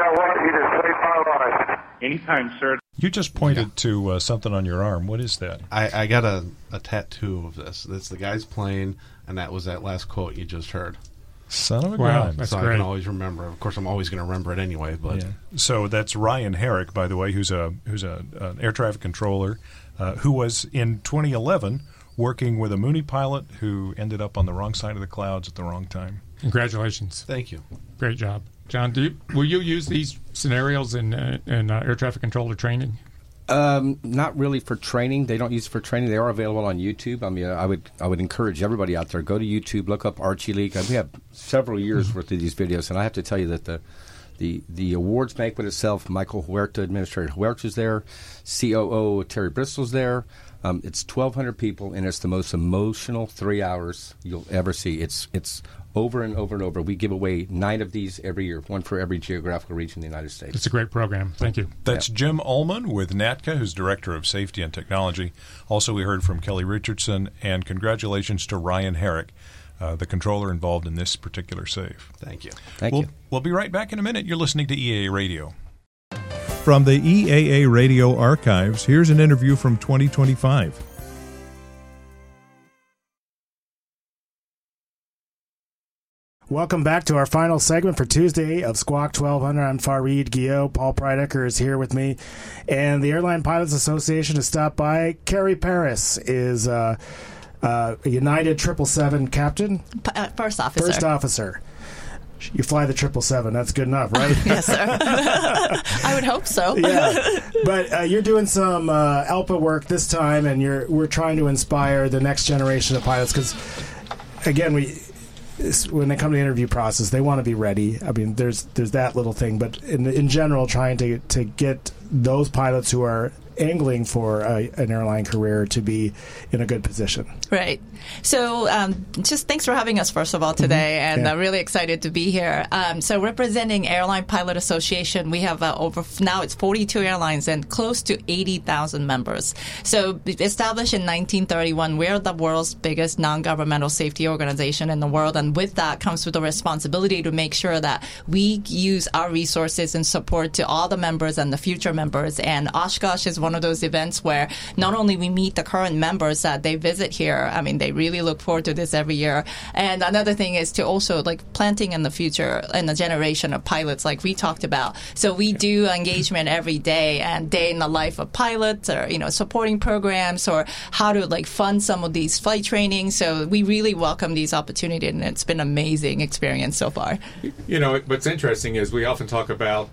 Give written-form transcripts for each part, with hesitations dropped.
I want you to save my life. Anytime, sir. You just pointed to something on your arm. What is that? I got a tattoo of this. It's the guy's plane, and that was that last quote you just heard. Son of a wow, gun. that's so great. I can always remember. Of course, I'm always going to remember it anyway. But yeah. So that's Ryan Herrick, by the way, who's an air traffic controller who was in 2011 working with a Mooney pilot who ended up on the wrong side of the clouds at the wrong time. Congratulations. Thank you. Great job. John, will you use these scenarios in air traffic controller training? Not really for training. They don't use it for training. They are available on YouTube. I mean, I would encourage everybody out there, go to YouTube, look up Archie League. We have several years worth of these videos, and I have to tell you that the awards banquet itself, Michael Huerta, Administrator Huerta's there, COO Terry Bristol's there. It's 1,200 people, and it's the most emotional 3 hours you'll ever see. It's over and over and over. We give away 9 of these every year, one for every geographical region in the United States. It's a great program. Thank you. That's Jim Ullman with NATCA, who's Director of Safety and Technology. Also, we heard from Kelly Richardson, and congratulations to Ryan Herrick, the controller involved in this particular save. Thank you. Thank you. We'll be right back in a minute. You're listening to EAA Radio. From the EAA Radio archives, here's an interview from 2025. Welcome back to our final segment for Tuesday of Squawk 1200. I'm Fareed Guillot. Paul Preidecker is here with me. And the Airline Pilots Association has stopped by. Carrie Paris is a United 777 captain. First officer. First officer. You fly the 777. That's good enough, right? Yes, sir. I would hope so. Yeah. But you're doing some ALPA work this time, and we're trying to inspire the next generation of pilots because, again, when they come to the interview process, they want to be ready. I mean, there's that little thing, but in general, trying to get those pilots who are angling for an airline career to be in a good position. Right. So just thanks for having us, first of all, today, and really excited to be here. So representing Airline Pilot Association, we have now it's 42 airlines and close to 80,000 members. So established in 1931, we're the world's biggest non-governmental safety organization in the world, and with that comes with the responsibility to make sure that we use our resources and support to all the members and the future members. And Oshkosh is one of those events where not only we meet the current members that they visit here, I mean, they really look forward to this every year. And another thing is to also planting in the future in the generation of pilots like we talked about. So we do engagement every day and day in the life of pilots, or, supporting programs, or how to fund some of these flight training. So we really welcome these opportunities, and it's been an amazing experience so far. What's interesting is we often talk about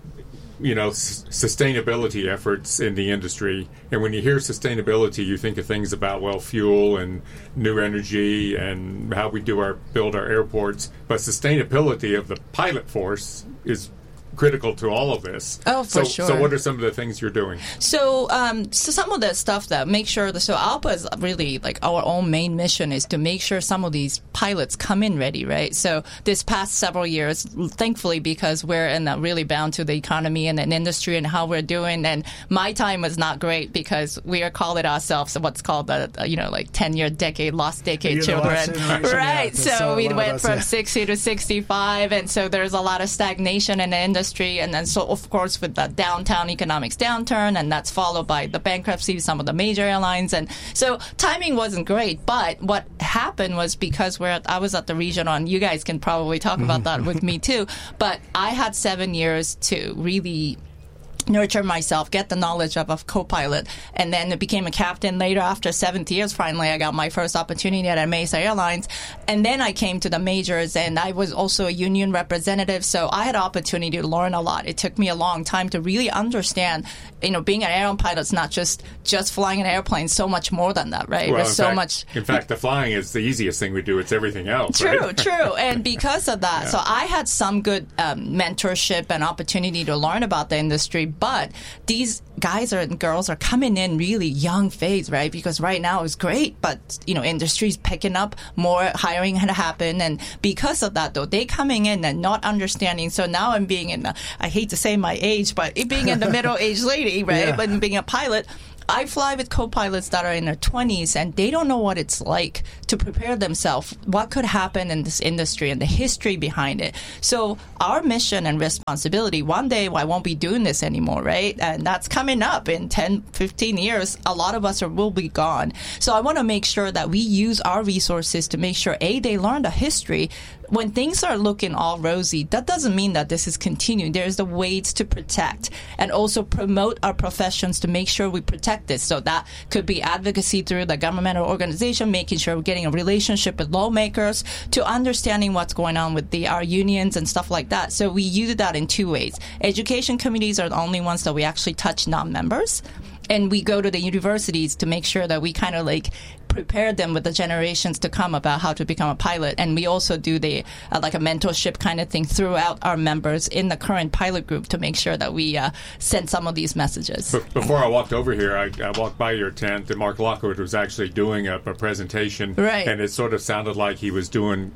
sustainability efforts in the industry. And when you hear sustainability, you think of things about, fuel and new energy and how we build our airports. But sustainability of the pilot force is critical to all of this. Oh, for sure. So what are some of the things you're doing? So some of the stuff that make sure so ALPA is really our own main mission is to make sure some of these pilots come in ready, right? So this past several years, thankfully, because we're really bound to the economy and an industry and how we're doing, and my time was not great because we are calling ourselves what's called the 10-year lost decade children, right? So we went from 60 to 65, and so there's a lot of stagnation in the industry. And then, so of course, with the downtown economics downturn, and that's followed by the bankruptcy of some of the major airlines, and so timing wasn't great. But what happened was because I was at the regional, and you guys can probably talk about that with me too. But I had 7 years to really nurture myself, get the knowledge of a co-pilot, and then became a captain later. After 7 years, finally, I got my first opportunity at Mesa Airlines, and then I came to the majors, and I was also a union representative, so I had opportunity to learn a lot. It took me a long time to really understand, being an airline pilot is not just flying an airplane, so much more than that, right? Well, There's so much. In fact, the flying is the easiest thing we do. It's everything else, True, right? True. And because of that, so I had some good mentorship and opportunity to learn about the industry. But these guys and girls are coming in really young phase, right? Because right now it's great, but industry's picking up, more hiring had happened, and because of that, though, they coming in and not understanding. So now I'm being I hate to say my age, but being in the middle-aged lady, right? But being a pilot, I fly with co-pilots that are in their 20s, and they don't know what it's like to prepare themselves, what could happen in this industry and the history behind it. So our mission and responsibility, one day I won't be doing this anymore, right? And that's coming up in 10, 15 years. A lot of us will be gone. So I want to make sure that we use our resources to make sure, A, they learn the history. When things are looking all rosy, that doesn't mean that this is continuing. There's the ways to protect and also promote our professions to make sure we protect this. So that could be advocacy through the governmental organization, making sure we're getting a relationship with lawmakers, to understanding what's going on with our unions and stuff like that. So we use that in two ways. Education committees are the only ones that we actually touch non-members. And we go to the universities to make sure that we kind of like prepare them with the generations to come about how to become a pilot. And we also do the like a mentorship kind of thing throughout our members in the current pilot group to make sure that we send some of these messages. Before I walked over here, I walked by your tent, and Mark Lockwood was actually doing a presentation. Right. And it sort of sounded like he was doing,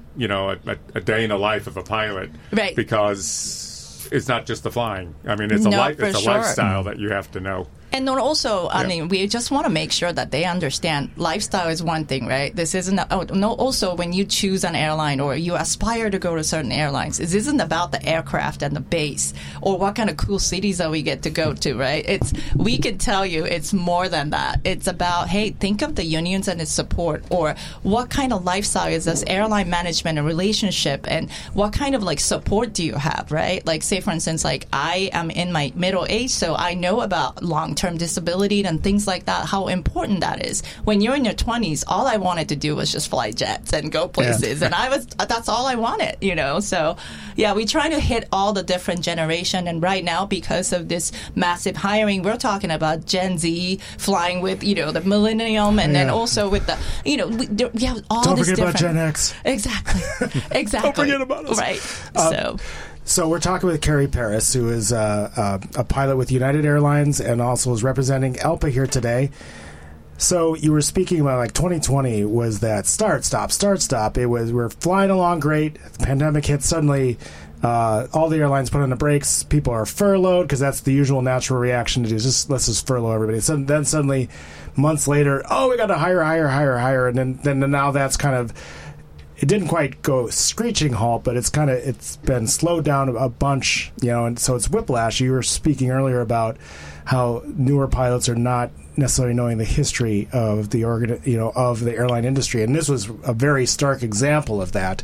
a day in the life of a pilot. Right. Because it's not just the flying. I mean, it's for sure. lifestyle that you have to know. And then also, I mean, we just want to make sure that they understand lifestyle is one thing, right? This isn't, also when you choose an airline or you aspire to go to certain airlines, this isn't about the aircraft and the base or what kind of cool cities that we get to go to, right? We can tell you it's more than that. It's about, hey, think of the unions and its support, or what kind of lifestyle is this airline management and relationship, and what kind of like support do you have, right? Like say, for instance, like I am in my middle age, so I know about long-term disability and things like that, how important that is. When you're in your 20s, all I wanted to do was just fly jets and go places. Yeah. And that's all I wanted, So, yeah, we're trying to hit all the different generation. And right now, because of this massive hiring, we're talking about Gen Z flying with, the millennium, and then also with the, we have all Don't this forget different. about Gen X. Exactly. Don't forget about us. Right. So we're talking with Carrie Paris, who is a pilot with United Airlines and also is representing ALPA here today. So you were speaking about like 2020 was that start, stop. It was, we're flying along great. The pandemic hit suddenly. All the airlines put on the brakes. People are furloughed because that's the usual natural reaction to do. Let's just furlough everybody. So then suddenly, months later, we got to hire. And then now that's kind of, it didn't quite go screeching halt, but it's been slowed down a bunch, and so it's whiplash. You were speaking earlier about how newer pilots are not necessarily knowing the history of the of the airline industry, and this was a very stark example of that.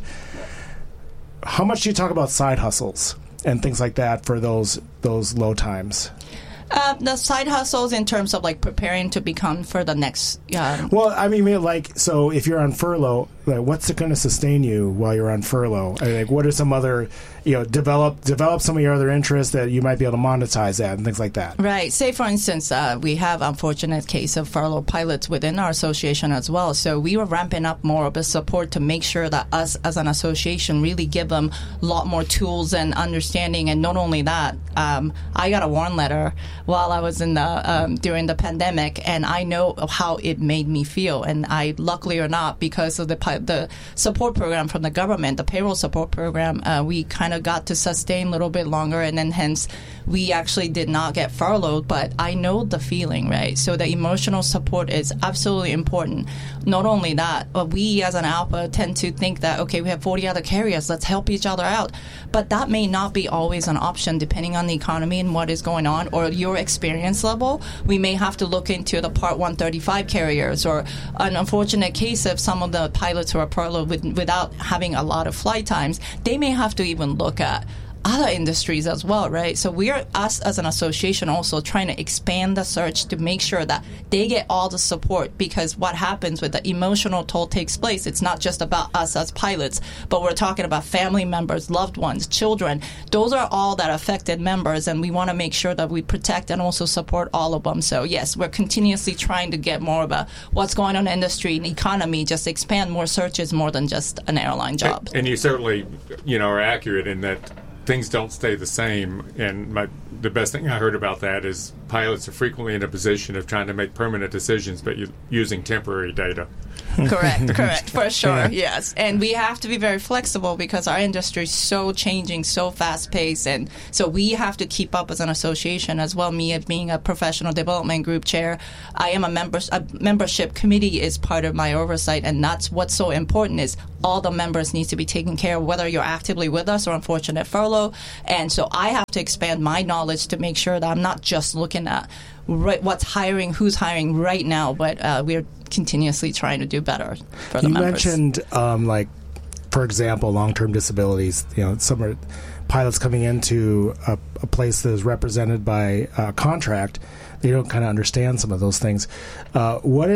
How much do you talk about side hustles and things like that for those low times? The side hustles in terms of like preparing to become for the next. Well, I mean, so if you're on furlough, like, what's it going to sustain you while you're on furlough? I mean, like, what are some other, develop some of your other interests that you might be able to monetize that and things like that? Right. Say, for instance, we have unfortunate case of furlough pilots within our association as well. So we were ramping up more of the support to make sure that us as an association really give them a lot more tools and understanding. And not only that, I got a warn letter while I was in the during the pandemic, and I know how it made me feel. And I, luckily or not, because of the support program from the government, the payroll support program, we kind of got to sustain a little bit longer, and then hence we actually did not get furloughed. But I know the feeling, right? So the emotional support is absolutely important. Not only that, but we as an ALPA tend to think that, okay, we have 40 other carriers, let's help each other out. But that may not be always an option depending on the economy and what is going on, or your experience level. We may have to look into the Part 135 carriers, or an unfortunate case of some of the pilots who are furloughed without having a lot of flight times. They may have to even look at other industries as well, right? So us as an association also trying to expand the search to make sure that they get all the support, because what happens with the emotional toll takes place. It's not just about us as pilots, but we're talking about family members, loved ones, children. Those are all that affected members, and we want to make sure that we protect and also support all of them. So yes, we're continuously trying to get more about what's going on in the industry and economy, just expand more searches more than just an airline job. And you certainly, are accurate in that things don't stay the same, and the best thing I heard about that is pilots are frequently in a position of trying to make permanent decisions, but using temporary data. Correct, for sure, yes. And we have to be very flexible because our industry is so changing, so fast-paced, and so we have to keep up as an association as well. Me being a professional development group chair, I am a membership committee is part of my oversight, and that's what's so important is all the members need to be taken care of, whether you're actively with us or unfortunate furlough. And so I have to expand my knowledge to make sure that I'm not just looking at what's hiring, who's hiring right now, but we're continuously trying to do better for the members. You mentioned, for example, long-term disabilities. Some are pilots coming into a place that is represented by a contract. They don't kind of understand some of those things. What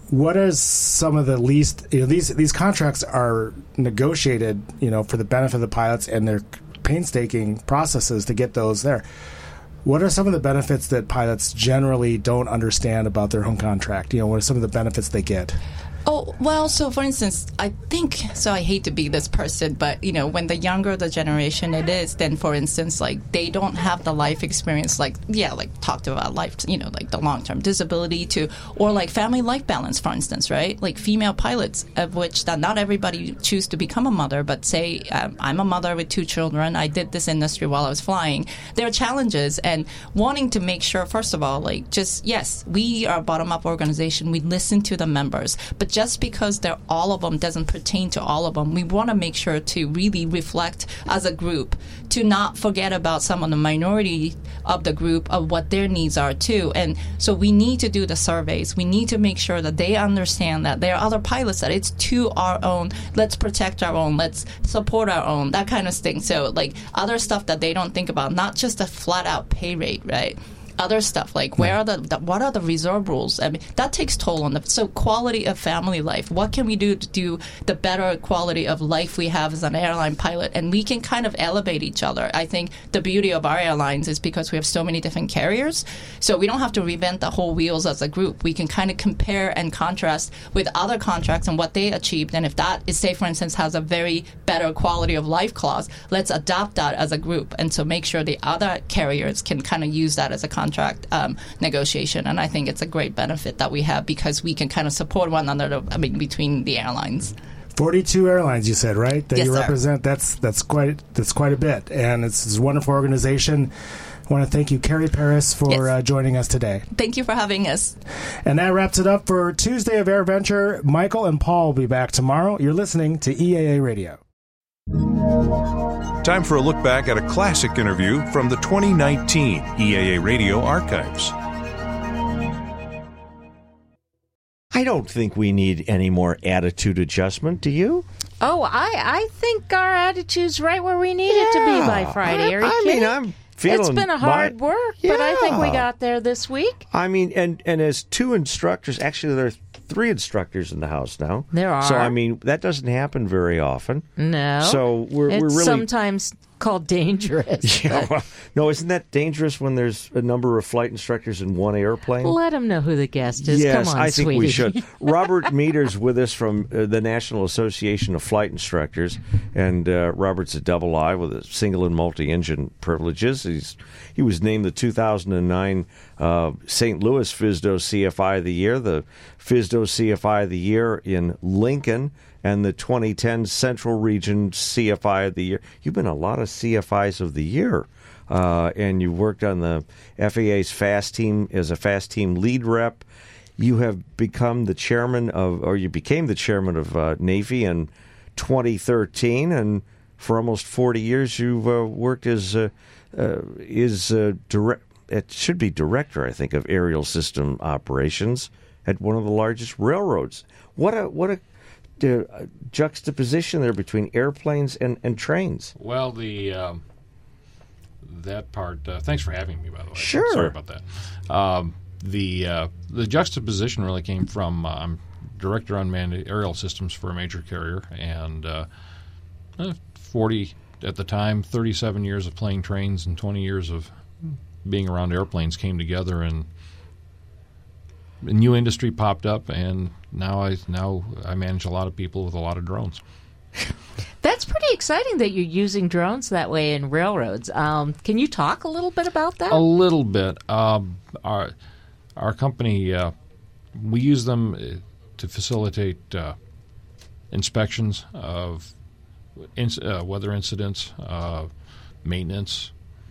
is some of the least? These contracts are negotiated, for the benefit of the pilots, and they're painstaking processes to get those there. What are some of the benefits that pilots generally don't understand about their home contract? What are some of the benefits they get? Oh, well, so for instance, I hate to be this person, but, when the younger the generation it is, then for instance, they don't have the life experience, talked about life, the long-term disability or family life balance, for instance, right? Like female pilots, of which that not everybody choose to become a mother, but say, I'm a mother with 2 children, I did this industry while I was flying. There are challenges and wanting to make sure, first of all, yes, we are a bottom-up organization, we listen to the members, but just because they're all of them doesn't pertain to all of them. We want to make sure to really reflect as a group, to not forget about some of the minority of the group of what their needs are too. And so we need to do the surveys. We need to make sure that they understand that there are other pilots, that it's to our own. Let's protect our own. Let's support our own. That kind of thing. So other stuff that they don't think about, not just a flat out pay rate, right? Other stuff what are the reserve rules? I mean, that takes toll on so quality of family life. What can we do to do the better quality of life we have as an airline pilot? And we can kind of elevate each other. I think the beauty of our airlines is because we have so many different carriers, so we don't have to reinvent the whole wheels as a group. We can kind of compare and contrast with other contracts and what they achieved. And if that is, say, for instance, has a very better quality of life clause, let's adopt that as a group. And so make sure the other carriers can kind of use that as a contract negotiation. And I think it's a great benefit that we have because we can kind of support one another, between the airlines. 42 airlines, you said, right? That yes, you sir. Represent. That's quite a bit, and it's a wonderful organization. I want to thank you, Carrie Paris, for joining us today. Thank you for having us. And that wraps it up for Tuesday of AirVenture. Michael and Paul will be back tomorrow. You're listening to EAA Radio. Time for a look back at a classic interview from the 2019 EAA Radio archives. I don't think we need any more attitude adjustment, do you? Oh, I think our attitude's right where we need it to be by Friday. Are you kidding? I'm feeling... It's been a hard work, but I think we got there this week. And as 2 instructors, actually there are 3 instructors in the house now. There are. So, that doesn't happen very often. No. So we're really... sometimes called dangerous. Yeah, well, no, isn't that dangerous when there's a number of flight instructors in one airplane? Let them know who the guest is. Yes, Come on, I think sweetie. we should. Robert Meter's with us from the National Association of Flight Instructors, and Robert's a double I with a single and multi-engine privileges. He was named the 2009 St. Louis FSDO CFI of the Year, the FSDO CFI of the Year in Lincoln, and the 2010 Central Region CFI of the Year. You've been a lot of CFIs of the Year, and you worked on the FAA's FAST team as a FAST team lead rep. You have become the chairman you became the chairman of Navy in 2013, and for almost 40 years you've worked as it should be director, I think, of aerial system operations at one of the largest railroads. What a juxtaposition there between airplanes and trains. Well, that part. Thanks for having me, by the way. Sure. Sorry about that. The juxtaposition really came from I'm director unmanned aerial systems for a major carrier, and 40 at the time, 37 years of playing trains and 20 years of being around airplanes came together, and a new industry popped up, and now I manage a lot of people with a lot of drones. That's pretty exciting that you're using drones that way in railroads. Can you talk a little bit about that? A little bit. Our company, we use them to facilitate inspections of weather incidents, maintenance,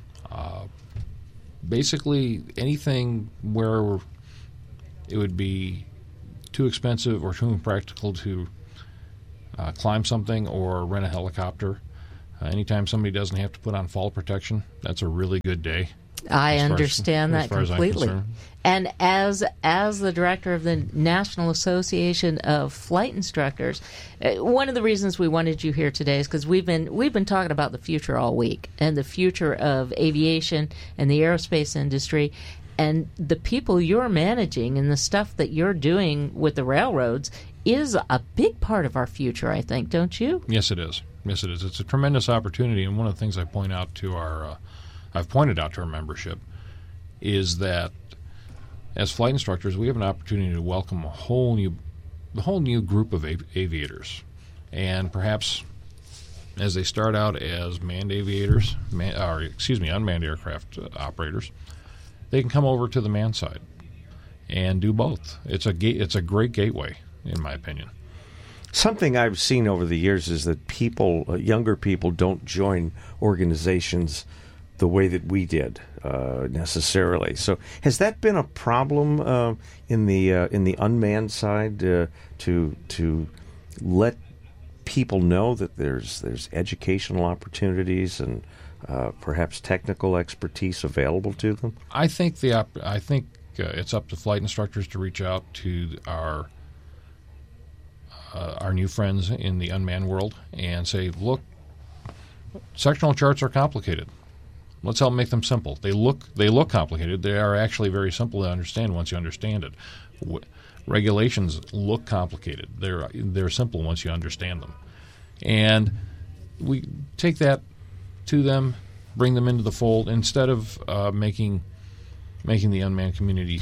basically anything where it would be too expensive or too impractical to climb something or rent a helicopter. Anytime somebody doesn't have to put on fall protection, that's a really good day. I understand that completely. And as the director of the National Association of Flight Instructors, one of the reasons we wanted you here today is because we've been talking about the future all week, and the future of aviation and the aerospace industry, and the people you're managing and the stuff that you're doing with the railroads is a big part of our future, I think, don't you? Yes, it is. Yes, it is. It's a tremendous opportunity, and one of the things I've pointed out to our membership is that as flight instructors, we have an opportunity to welcome a whole new group of aviators, and perhaps as they start out as manned aviators, unmanned aircraft operators, they can come over to the manned side and do both. It's a great gateway, in my opinion. Something I've seen over the years is that younger people don't join organizations the way that we did necessarily. So has that been a problem in the unmanned side to let people know that there's educational opportunities and perhaps technical expertise available to them? I think it's up to flight instructors to reach out to our new friends in the unmanned world and say, look, sectional charts are complicated. Let's help make them simple. They look complicated. They are actually very simple to understand once you understand it. Regulations look complicated. They're simple once you understand them. And we take that to them, bring them into the fold, instead of making the unmanned community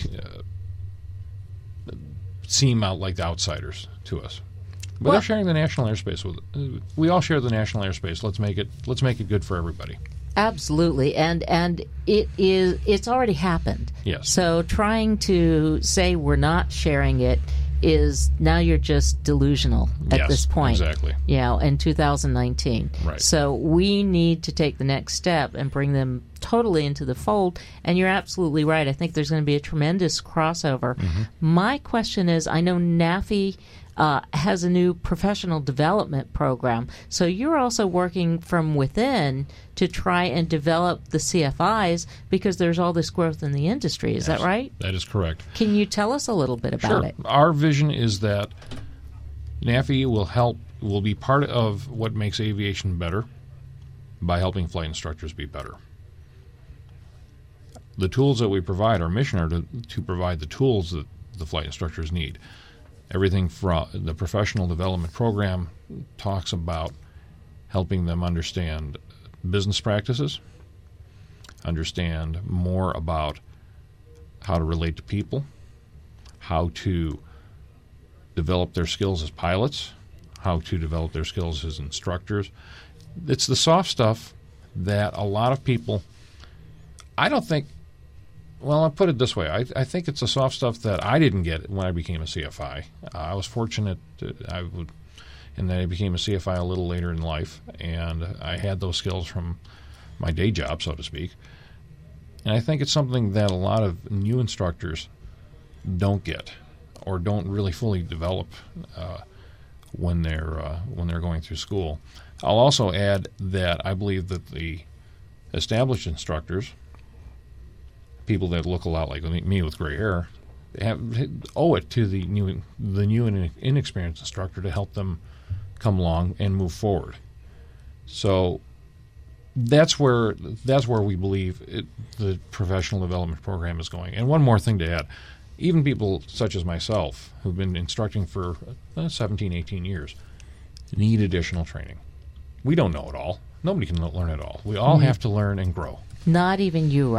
seem out like the outsiders to us. But they're sharing the national airspace with it. We all share the national airspace. Let's make it good for everybody. Absolutely, and it's already happened. Yes. So trying to say we're not sharing it is now you're just delusional at this point. Exactly. In 2019. Right. So we need to take the next step and bring them totally into the fold. And you're absolutely right. I think there's going to be a tremendous crossover. Mm-hmm. My question is, I know NAFI has a new professional development program. So you're also working from within to try and develop the CFIs because there's all this growth in the industry. Is that right? That is correct. Can you tell us a little bit about it? Our vision is that NAFI will be part of what makes aviation better by helping flight instructors be better. The tools that we provide, our mission are to provide the tools that the flight instructors need. Everything from the professional development program talks about helping them understand business practices, understand more about how to relate to people, how to develop their skills as pilots, how to develop their skills as instructors. It's the soft stuff that a lot of people, I'll put it this way. I think it's the soft stuff that I didn't get when I became a CFI. I was fortunate in that I became a CFI a little later in life, and I had those skills from my day job, so to speak. And I think it's something that a lot of new instructors don't get or don't really fully develop when they're going through school. I'll also add that I believe that the established instructors, people that look a lot like me with gray hair, owe it to the new and inexperienced instructor to help them come along and move forward. So that's where we believe the professional development program is going. And one more thing to add. Even people such as myself, who've been instructing for 17, 18 years, need additional training. We don't know it all. Nobody can learn it all. We all have to learn and grow. Not even you, Rob.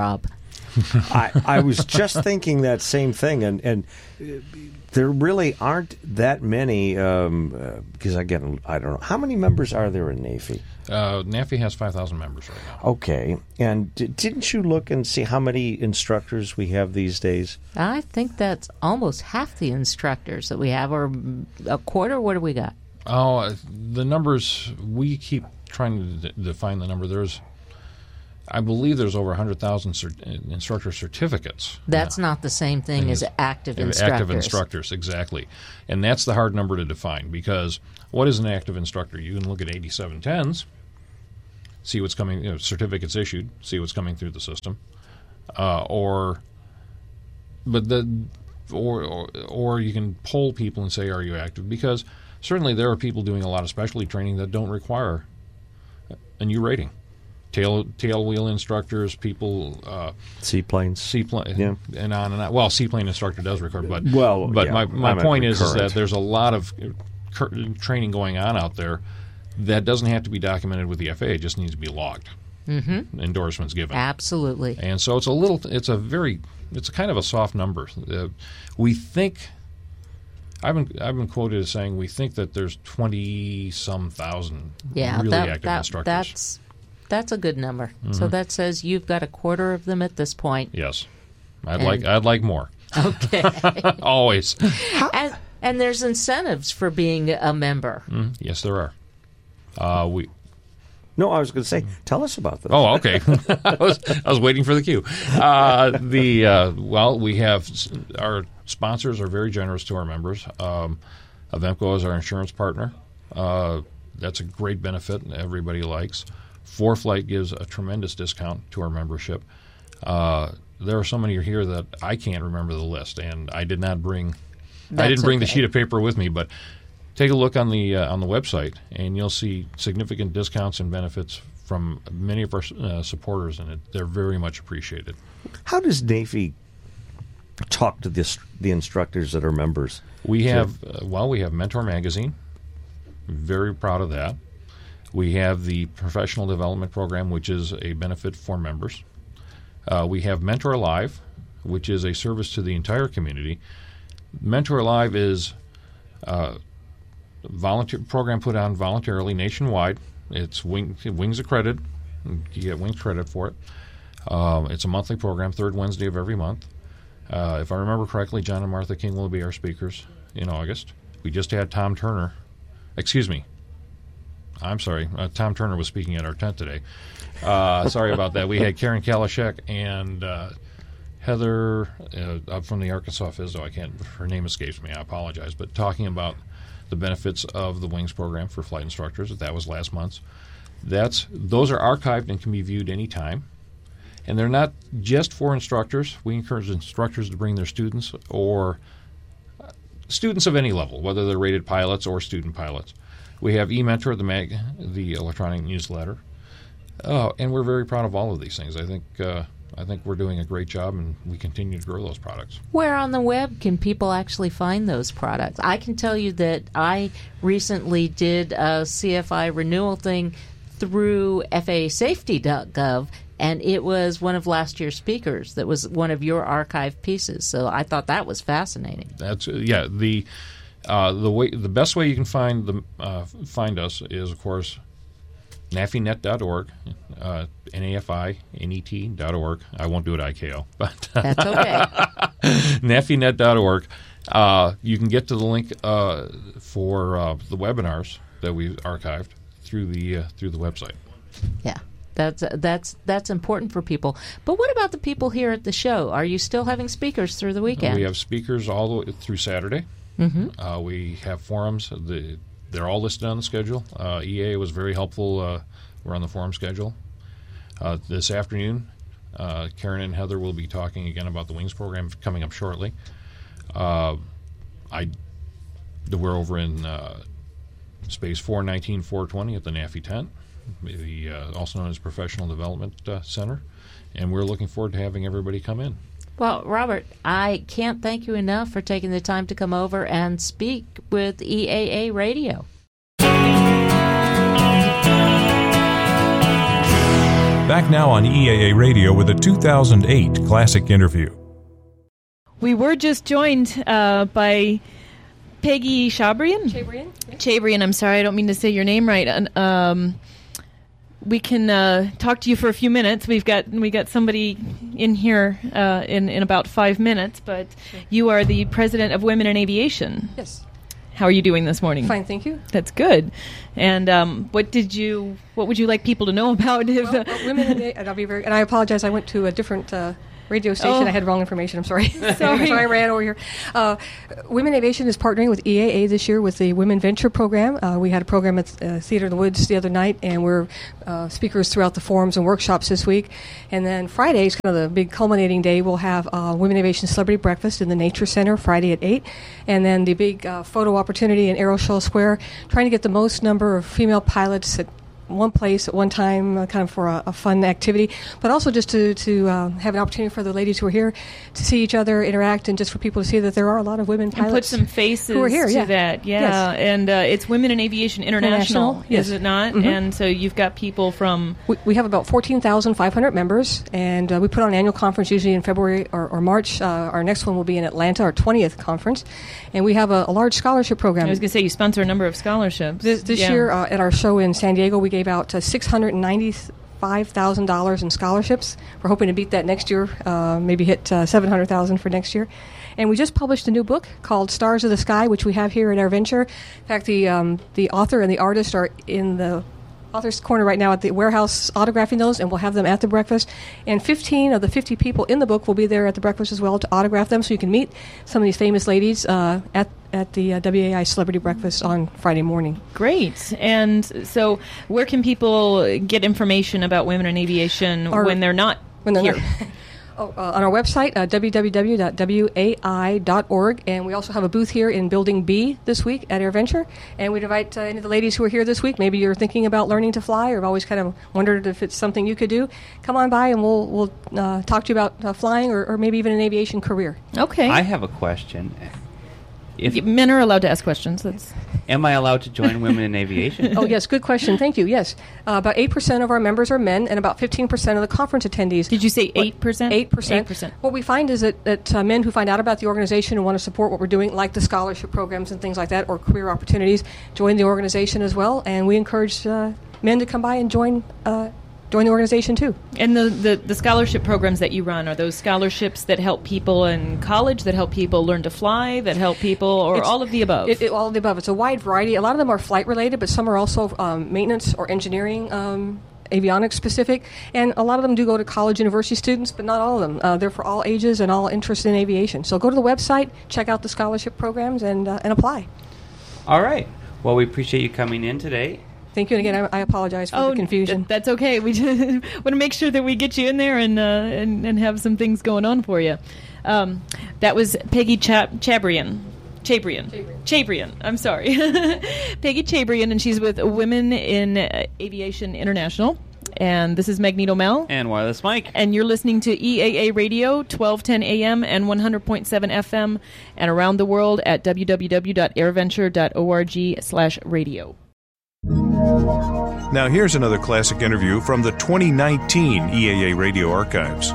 I was just thinking that same thing, and there really aren't that many, because again, I don't know. How many members are there in NAFI? NAFI has 5,000 members right now. Okay. And didn't you look and see how many instructors we have these days? I think that's almost half the instructors that we have, or a quarter. What do we got? Oh, the numbers, we keep trying to define the number. I believe there's over 100,000 instructor certificates. That's not the same thing as active instructors. Active instructors, exactly. And that's the hard number to define, because what is an active instructor? You can look at 8710s, see what's coming, certificates issued, see what's coming through the system, or you can poll people and say, are you active? Because certainly there are people doing a lot of specialty training that don't require a new rating. Tail wheel instructors, people, seaplanes, yeah, and on and on. Well, seaplane instructor does record, but yeah, my point is that there's a lot of training going on out there that doesn't have to be documented with the FAA; it just needs to be logged. Mm-hmm. Endorsements given, absolutely. And so it's a kind of a soft number. We think. I've been quoted as saying we think that there's 20-some thousand really active instructors. That's a good number. Mm-hmm. So that says you've got a quarter of them at this point. Yes, I'd like more. Okay, always. And there's incentives for being a member. Yes, there are. No, I was going to say, tell us about this. Oh, okay. I was waiting for the cue. We have our sponsors are very generous to our members. Avemco is our insurance partner. That's a great benefit everybody likes. ForeFlight gives a tremendous discount to our membership. There are so many here that I can't remember the list, and I didn't bring the sheet of paper with me, but take a look on the website, and you'll see significant discounts and benefits from many of our supporters, and they're very much appreciated. How does NAFI talk to the instructors that are members? We have Mentor Magazine. Very proud of that. We have the Professional Development Program, which is a benefit for members. We have Mentor Live, which is a service to the entire community. Mentor Live is a volunteer program put on voluntarily nationwide. It's Wings accredited. You get Wings credit for it. It's a monthly program, third Wednesday of every month. If I remember correctly, John and Martha King will be our speakers in August. We just had Tom Turner. Excuse me. I'm sorry. Tom Turner was speaking at our tent today. Sorry about that. We had Karen Kalashek and Heather from the Arkansas FSDO. Her name escapes me. I apologize. But talking about the benefits of the Wings program for flight instructors. That was last month. Those are archived and can be viewed anytime. And they're not just for instructors. We encourage instructors to bring their students or students of any level, whether they're rated pilots or student pilots. We have eMentor, the electronic newsletter, and we're very proud of all of these things. I think we're doing a great job, and we continue to grow those products. Where on the web can people actually find those products? I can tell you that I recently did a CFI renewal thing through FAAsafety.gov, and it was one of last year's speakers that was one of your archive pieces. So I thought that was fascinating. The best way you can find us is, of course, NAFInet.org, NAFINET.org. I won't do it IKO, but that's okay. NAFInet.org. You can get to the link for the webinars that we've archived through the website. Yeah. That's important for people. But what about the people here at the show? Are you still having speakers through the weekend? We have speakers all the way through Saturday. Mm-hmm. We have forums. They're all listed on the schedule. EA was very helpful. We're on the forum schedule. This afternoon, Karen and Heather will be talking again about the Wings program coming up shortly. We're over in Space 419-420 at the NAFI tent, also known as Professional Development Center, and we're looking forward to having everybody come in. Well, Robert, I can't thank you enough for taking the time to come over and speak with EAA Radio. Back now on EAA Radio with a 2008 classic interview. We were just joined by Peggy Chabrian? Chabrian, I'm sorry, I don't mean to say your name right. We can talk to you for a few minutes. We got somebody in here in about 5 minutes, but you are the president of Women in Aviation. Yes. How are you doing this morning? Fine, thank you. That's good. And what would you like people to know about? Women, and I'll be and I apologize. I went to a different radio station. Oh. I had wrong information. I'm sorry. Sorry. So I ran over here. Women Aviation is partnering with EAA this year with the Women Venture Program. We had a program at Theater in the Woods the other night, and we're speakers throughout the forums and workshops this week. And then Friday is kind of the big culminating day. We'll have Women Aviation Celebrity Breakfast in the Nature Center Friday at 8. And then the big photo opportunity in Aeroshell Square, trying to get the most number of female pilots at one place at one time, kind of for a fun activity, but also just to have an opportunity for the ladies who are here to see each other interact, and just for people to see that there are a lot of women pilots and put some faces who are here, to that. Yeah, yes. And it's Women in Aviation International, yes. is it not? Mm-hmm. And so you've got people from... We have about 14,500 members, and we put on an annual conference usually in February or March. Our next one will be in Atlanta, our 20th conference, and we have a large scholarship program. I was going to say, you sponsor a number of scholarships. This year at our show in San Diego, we gave out $695,000 in scholarships. We're hoping to beat that next year, maybe hit $700,000 for next year. And we just published a new book called Stars of the Sky, which we have here at AirVenture. In fact, the author and the artist are in the author's corner right now at the warehouse autographing those, and we'll have them at the breakfast. And 15 of the 50 people in the book will be there at the breakfast as well to autograph them, so you can meet some of these famous ladies at the WAI Celebrity Breakfast on Friday morning. Great. And so where can people get information about Women in Aviation when they're not here? On our website, www.wai.org, and we also have a booth here in Building B this week at AirVenture, and we'd invite any of the ladies who are here this week. Maybe you're thinking about learning to fly, or have always kind of wondered if it's something you could do. Come on by, and we'll talk to you about flying, or maybe even an aviation career. Okay. I have a question. Men are allowed to ask questions. Am I allowed to join Women in Aviation? Oh, yes, good question. Thank you. Yes. About 8% of our members are men, and about 15% of the conference attendees. Did you say 8%? 8%. What we find is that men who find out about the organization and want to support what we're doing, like the scholarship programs and things like that, or career opportunities, join the organization as well. And we encourage men to come by and join the organization too. And the scholarship programs that you run, are those scholarships that help people in college, that help people learn to fly, that help people, or all of the above? All of the above. It's a wide variety. A lot of them are flight related, but some are also maintenance or engineering, avionics specific. And a lot of them do go to college university students, but not all of them. They're for all ages and all interested in aviation. So go to the website, check out the scholarship programs, and apply. All right. Well, we appreciate you coming in today. Thank you. And again, I apologize for the confusion. That's okay. We just want to make sure that we get you in there and have some things going on for you. That was Peggy Chabrian. I'm sorry. Peggy Chabrian, and she's with Women in Aviation International. And this is Magneto Mel. And Wireless Mike. And you're listening to EAA Radio, 1210 AM and 100.7 FM, and around the world at www.airventure.org/radio. Now here's another classic interview from the 2019 EAA Radio Archives.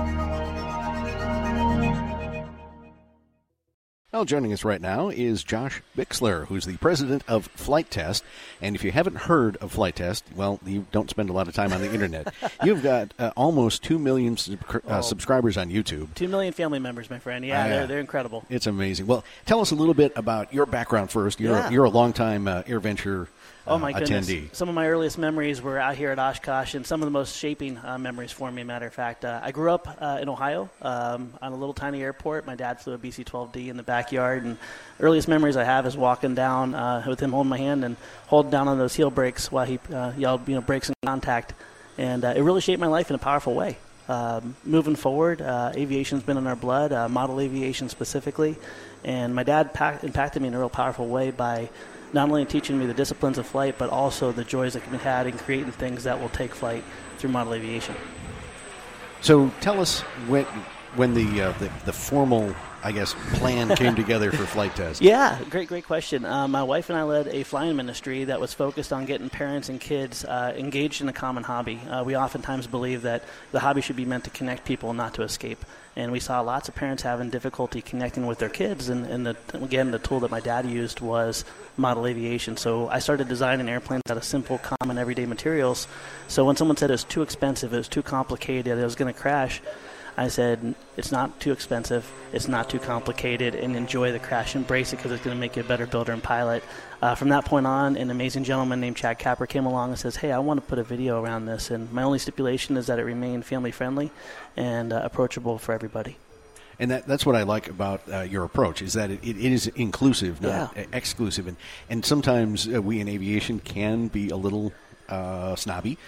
Well, joining us right now is Josh Bixler, who's the president of Flight Test. And if you haven't heard of Flight Test, well, you don't spend a lot of time on the Internet. You've got almost 2 million subscribers on YouTube. 2 million family members, my friend. Yeah, they're incredible. It's amazing. Well, tell us a little bit about your background first. You're a longtime AirVenture Oh, my goodness. attendee. Some of my earliest memories were out here at Oshkosh, and some of the most shaping memories for me, matter of fact. I grew up in Ohio on a little tiny airport. My dad flew a BC-12D in the backyard, and earliest memories I have is walking down with him holding my hand and holding down on those heel brakes while he yelled, brakes in contact. And it really shaped my life in a powerful way. Moving forward, aviation's been in our blood, model aviation specifically. And my dad impacted me in a real powerful way by not only teaching me the disciplines of flight, but also the joys that can be had in creating things that will take flight through model aviation. So tell us when the formal I guess, plan came together for Flight Test? Yeah, great question. My wife and I led a flying ministry that was focused on getting parents and kids engaged in a common hobby. We oftentimes believe that the hobby should be meant to connect people, not to escape. And we saw lots of parents having difficulty connecting with their kids. And the tool that my dad used was model aviation. So I started designing airplanes out of simple, common, everyday materials. So when someone said it was too expensive, it was too complicated, it was going to crash, I said, it's not too expensive, it's not too complicated, and enjoy the crash. Embrace it because it's going to make you a better builder and pilot. From that point on, an amazing gentleman named Chad Capper came along and says, hey, I want to put a video around this. And my only stipulation is that it remain family-friendly and approachable for everybody. And that's what I like about your approach, is that it is inclusive, not exclusive. And sometimes we in aviation can be a little snobby,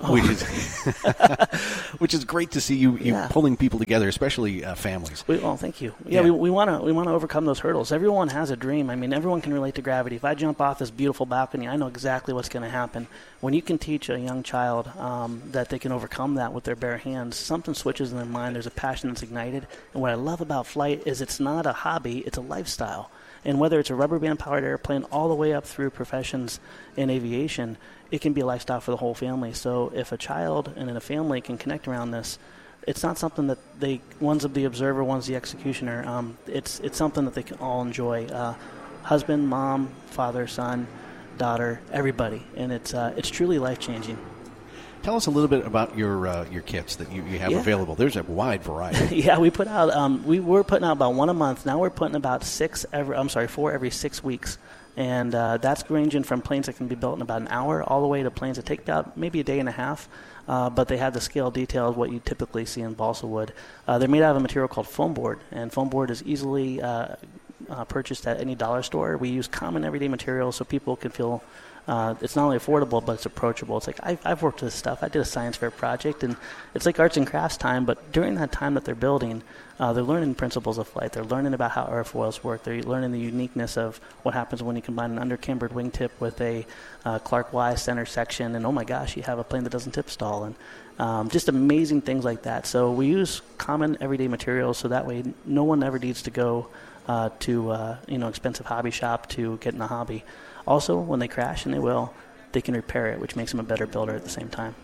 which is great to see you pulling people together, especially families. Thank you. We want to overcome those hurdles. Everyone has a dream. I mean, everyone can relate to gravity. If I jump off this beautiful balcony, I know exactly what's going to happen. When you can teach a young child that they can overcome that with their bare hands, something switches in their mind. There's a passion that's ignited. And what I love about flight is it's not a hobby, it's a lifestyle. And whether it's a rubber band powered airplane all the way up through professions in aviation, it can be a lifestyle for the whole family. So if a child and a family can connect around this, it's not something that one's the observer, one's the executioner. It's something that they can all enjoy. Husband, mom, father, son, daughter, everybody. And it's truly life-changing. Tell us a little bit about your kits that you have available. There's a wide variety. We put out we were putting out about one a month. Now we're putting about 4 every 6 weeks, and that's ranging from planes that can be built in about an hour all the way to planes that take about maybe a day and a half. But they have the scale detail of what you typically see in balsa wood. They're made out of a material called foam board, and foam board is easily purchased at any dollar store. We use common everyday materials so people can feel it's not only affordable, but it's approachable. It's like, I've worked with this stuff. I did a science fair project, and it's like arts and crafts time, but during that time that they're building, they're learning principles of flight. They're learning about how airfoils work. They're learning the uniqueness of what happens when you combine an undercambered wingtip with a Clark Wise center section, and oh my gosh, you have a plane that doesn't tip stall, and just amazing things like that. So we use common everyday materials, so that way no one ever needs to go to expensive hobby shop to get in a hobby. Also, when they crash, and they can repair it, which makes them a better builder at the same time.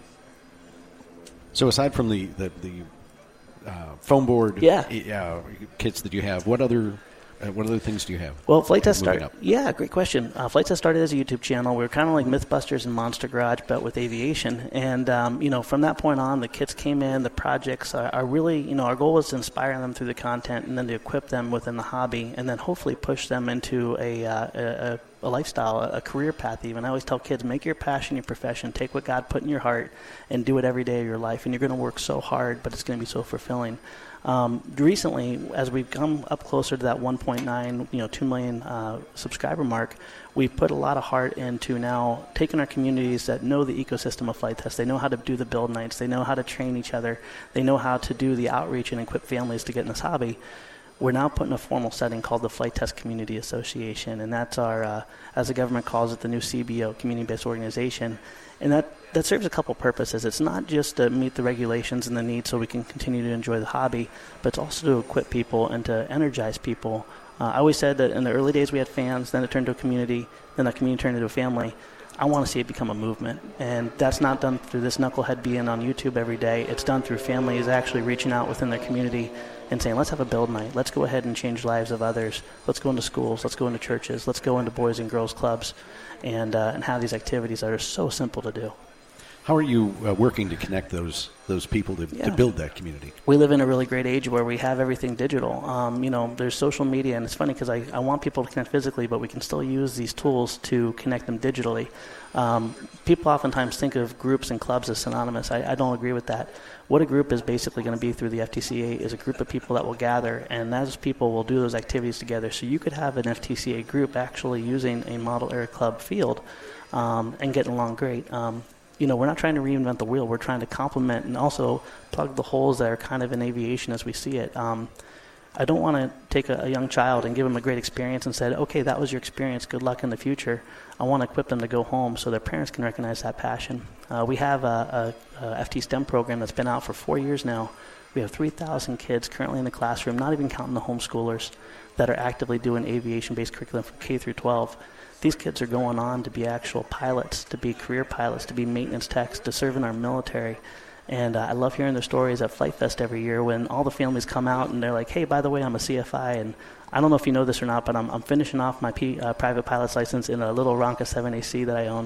So aside from the foam board kits that you have, what other things do you have? Well, Flight Test started. Yeah, great question. Flight Test started as a YouTube channel. We were kind of like MythBusters and Monster Garage, but with aviation. And from that point on, the kits came in. The projects are really, our goal was to inspire them through the content, and then to equip them within the hobby, and then hopefully push them into a lifestyle, a career path even. I always tell kids, make your passion your profession. Take what God put in your heart and do it every day of your life. And you're going to work so hard, but it's going to be so fulfilling. Recently, as we've come up closer to that 1.9, 2 million subscriber mark, we've put a lot of heart into now taking our communities that know the ecosystem of Flight Test. They know how to do the build nights. They know how to train each other. They know how to do the outreach and equip families to get in this hobby. We're now putting a formal setting called the Flight Test Community Association, and that's our, as the government calls it, the new CBO, community-based organization. And that serves a couple purposes. It's not just to meet the regulations and the needs so we can continue to enjoy the hobby, but it's also to equip people and to energize people. I always said that in the early days we had fans, then it turned to a community, then that community turned into a family. I want to see it become a movement, and that's not done through this knucklehead being on YouTube every day. It's done through families actually reaching out within their community and saying, let's have a build night. Let's go ahead and change lives of others. Let's go into schools. Let's go into churches. Let's go into boys and girls clubs and have these activities that are so simple to do. How are you working to connect those people to build that community? We live in a really great age where we have everything digital. There's social media, and it's funny because I want people to connect physically, but we can still use these tools to connect them digitally. People oftentimes think of groups and clubs as synonymous. I don't agree with that. What a group is basically going to be through the FTCA is a group of people that will gather, and those people will do those activities together. So you could have an FTCA group actually using a model air club field and getting along great. We're not trying to reinvent the wheel. We're trying to complement and also plug the holes that are kind of in aviation as we see it. I don't want to take a young child and give them a great experience and say, okay, that was your experience. Good luck in the future. I want to equip them to go home so their parents can recognize that passion. We have a FT STEM program that's been out for 4 years now We have 3,000 kids currently in the classroom, not even counting the homeschoolers, that are actively doing aviation-based curriculum from K through 12. These kids are going on to be actual pilots, to be career pilots, to be maintenance techs, to serve in our military. And I love hearing their stories at Flight Fest every year when all the families come out and they're like, hey, by the way, I'm a CFI, and I don't know if you know this or not, but I'm finishing off my private pilot's license in a little Ronca 7AC that I own.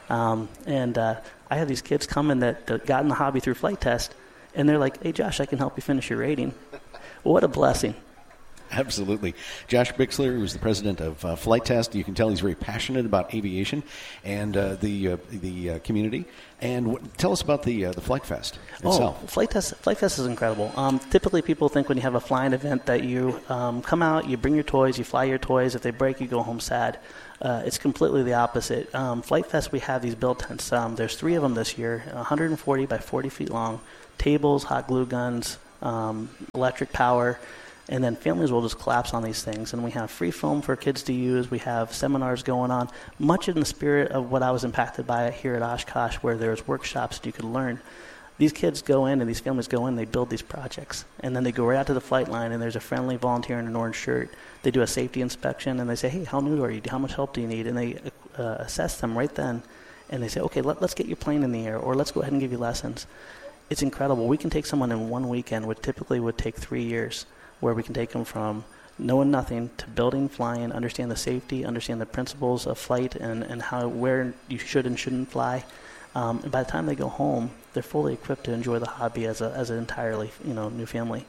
I have these kids coming that got in the hobby through Flight Test, and they're like, hey, Josh, I can help you finish your rating. What a blessing. Absolutely. Josh Bixler, who's the president of Flight Test. You can tell he's very passionate about aviation and the community. And tell us about the Flight Fest itself. Flight Fest is incredible. Typically, people think when you have a flying event that you come out, you bring your toys, you fly your toys. If they break, you go home sad. It's completely the opposite. Flight Fest, we have these built tents. There's 3 of them this year, 140 by 40 feet long, tables, hot glue guns, electric power. And then families will just collapse on these things. And we have free film for kids to use. We have seminars going on, much in the spirit of what I was impacted by here at Oshkosh, where there's workshops that you could learn. These kids go in and these families go in, they build these projects. And then they go right out to the flight line, and there's a friendly volunteer in an orange shirt. They do a safety inspection, and they say, hey, how new are you? How much help do you need? And they assess them right then. And they say, okay, let's get your plane in the air, or let's go ahead and give you lessons. It's incredible. We can take someone in one weekend, which typically would take 3 years, where we can take them from knowing nothing to building, flying, understand the safety, understand the principles of flight and where you should and shouldn't fly. And by the time they go home, they're fully equipped to enjoy the hobby as an entirely new family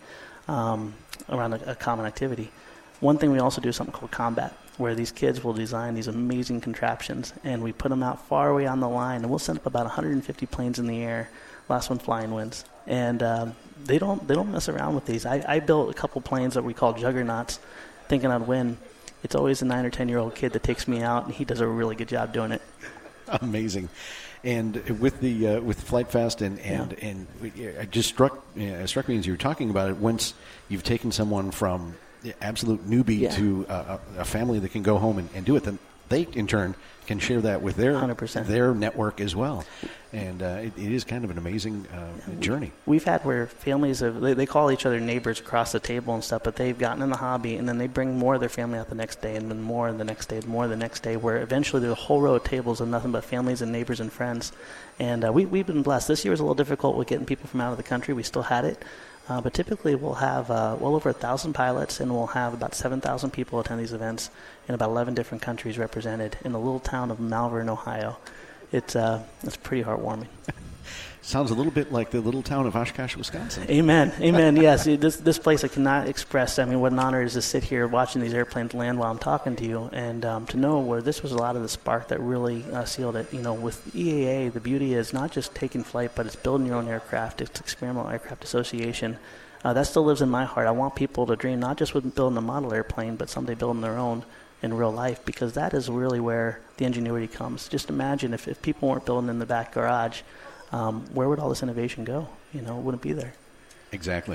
around a common activity. One thing we also do is something called combat, where these kids will design these amazing contraptions, and we put them out far away on the line, and we'll send up about 150 planes in the air. Last one flying wins. And they don't mess around with these. I built a couple planes that we call juggernauts, thinking I'd win. It's always a 9 or 10-year-old kid that takes me out, and he does a really good job doing it. Amazing. And with Flight Fest and it just struck me as you were talking about it. Once you've taken someone from absolute newbie to a family that can go home and do it, then they in turn can share that with their 100%. Their network as well. And it is kind of an amazing journey. We've had where families they call each other neighbors across the table and stuff, but they've gotten in the hobby, and then they bring more of their family out the next day, and then more the next day, and more the next day, where eventually there's a whole row of tables of nothing but families and neighbors and friends. And we've been blessed. This year was a little difficult with getting people from out of the country. We still had it. But typically we'll have well over 1,000 pilots, and we'll have about 7,000 people attend these events in about 11 different countries represented in the little town of Malvern, Ohio. It's pretty heartwarming. Sounds a little bit like the little town of Oshkosh, Wisconsin. Amen. Yes, this place I cannot express. I mean, what an honor it is to sit here watching these airplanes land while I'm talking to you, and to know where this was a lot of the spark that really sealed it. With EAA, the beauty is not just taking flight, but it's building your own aircraft. It's Experimental Aircraft Association. That still lives in my heart. I want people to dream not just with building a model airplane, but someday building their own in real life, because that is really where the ingenuity comes. Just imagine if people weren't building in the back garage, where would all this innovation go? It wouldn't be there. Exactly.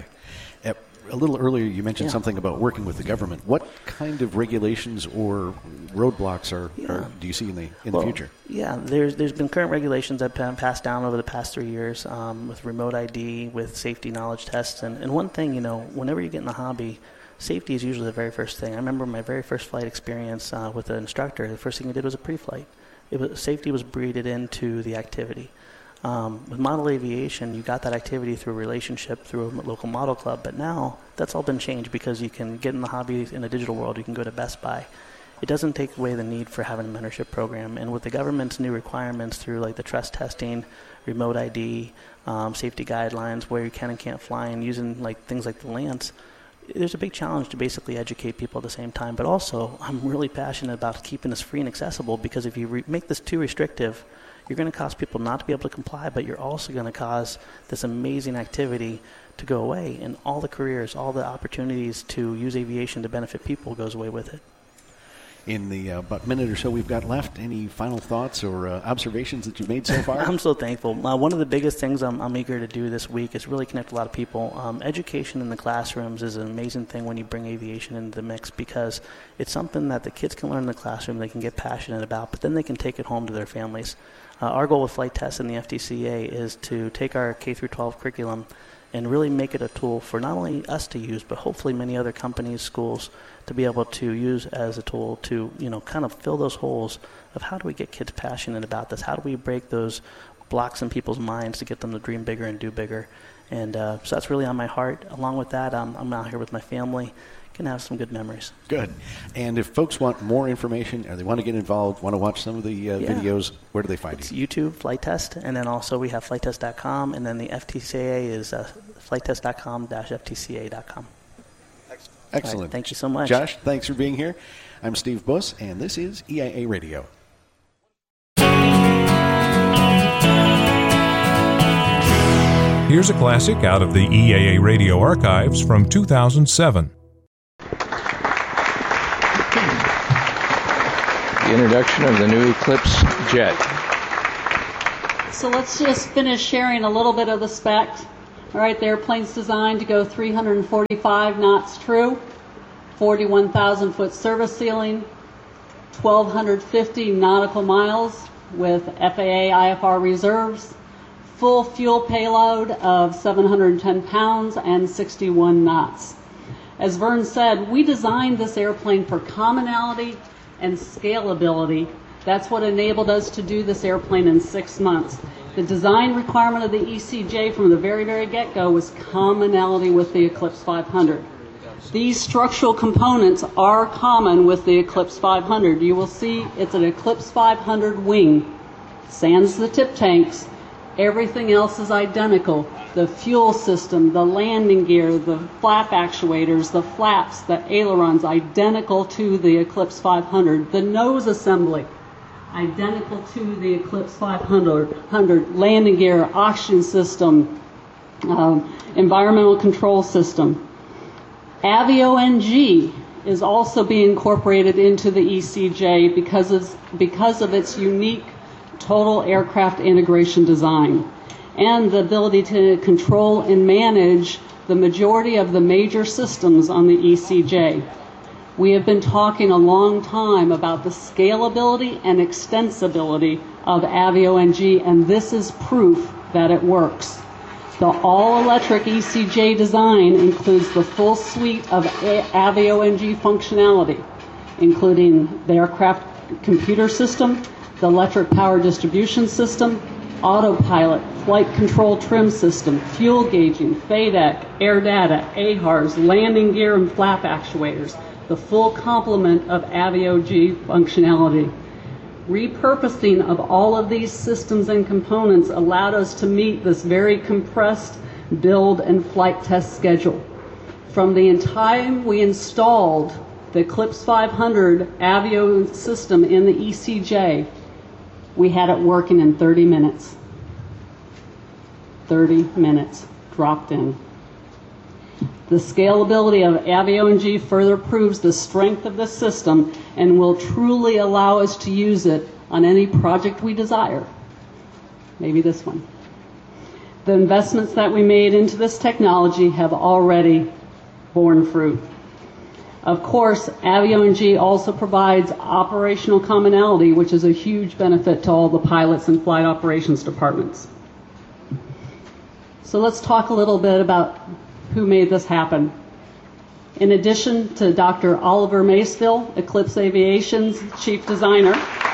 A little earlier, you mentioned something about working with the government. What kind of regulations or roadblocks do you see in the future? Yeah, there's been current regulations that have been passed down over the past 3 years with remote ID, with safety knowledge tests. And one thing, whenever you get in the hobby, safety is usually the very first thing. I remember my very first flight experience with an instructor. The first thing we did was a pre-flight. Safety was breeded into the activity. With model aviation, you got that activity through a relationship, through a local model club, but now that's all been changed because you can get in the hobby in the digital world. You can go to Best Buy. It doesn't take away the need for having a mentorship program. And with the government's new requirements through like the trust testing, remote ID, safety guidelines, where you can and can't fly, and using like things like the Lance, there's a big challenge to basically educate people at the same time. But also, I'm really passionate about keeping this free and accessible, because if you make this too restrictive, you're going to cause people not to be able to comply, but you're also going to cause this amazing activity to go away, and all the careers, all the opportunities to use aviation to benefit people goes away with it. In the about minute or so we've got left, any final thoughts or observations that you've made so far? I'm so thankful. One of the biggest things I'm eager to do this week is really connect a lot of people. Education in the classrooms is an amazing thing when you bring aviation into the mix, because it's something that the kids can learn in the classroom, they can get passionate about, but then they can take it home to their families. Our goal with Flight Test and the FDCA is to take our K-12 curriculum and really make it a tool for not only us to use, but hopefully many other companies, schools, to be able to use as a tool to, kind of fill those holes of how do we get kids passionate about this? How do we break those blocks in people's minds to get them to dream bigger and do bigger? And so that's really on my heart. Along with that, I'm out here with my family. Can have some good memories. Good. And if folks want more information or they want to get involved, want to watch some of the videos, where do they find it's you? YouTube, Flight Test, and then also we have flighttest.com, and then the FTCA is flighttest.com-ftca.com. Excellent. Right, thank you so much. Josh, thanks for being here. I'm Steve Buss, and this is EIA Radio. Here's a classic out of the EAA Radio archives from 2007. The introduction of the new Eclipse jet. So let's just finish sharing a little bit of the specs. All right, the airplane's designed to go 345 knots true, 41,000 foot service ceiling, 1,250 nautical miles with FAA IFR reserves, full fuel payload of 710 pounds and 61 knots. As Vern said, we designed this airplane for commonality and scalability. That's what enabled us to do this airplane in 6 months. The design requirement of the ECJ from the very, very get-go was commonality with the Eclipse 500. These structural components are common with the Eclipse 500. You will see it's an Eclipse 500 wing, sans the tip tanks. Everything else is identical. The fuel system, the landing gear, the flap actuators, the flaps, the ailerons, identical to the Eclipse 500. The nose assembly, identical to the Eclipse 500. Landing gear, oxygen system, environmental control system. Avio NG is also being incorporated into the ECJ because of its unique total aircraft integration design and the ability to control and manage the majority of the major systems on the ECJ. We have been talking a long time about the scalability and extensibility of Avio NG, and this is proof that it works. The all-electric ECJ design includes the full suite of Avio NG functionality, including the aircraft computer system, the electric power distribution system, autopilot, flight control trim system, fuel gauging, FADEC, air data, AHRS, landing gear and flap actuators, the full complement of Avio G functionality. Repurposing of all of these systems and components allowed us to meet this very compressed build and flight test schedule. From the time we installed the Eclipse 500 Avio system in the ECJ, we had it working in 30 minutes. 30 minutes, dropped in. The scalability of Avio NG further proves the strength of this system and will truly allow us to use it on any project we desire. Maybe this one. The investments that we made into this technology have already borne fruit. Of course, Avio NG also provides operational commonality, which is a huge benefit to all the pilots and flight operations departments. So let's talk a little bit about who made this happen. In addition to Dr. Oliver Maceville, Eclipse Aviation's chief designer,